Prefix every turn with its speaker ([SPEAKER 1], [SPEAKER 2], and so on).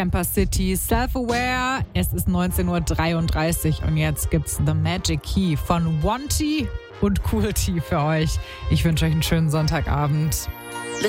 [SPEAKER 1] Camper City, Self-Aware. Es ist 19:33 Uhr und jetzt gibt's The Magic Key von Wanty und Cool T für euch. Ich wünsche euch einen schönen Sonntagabend.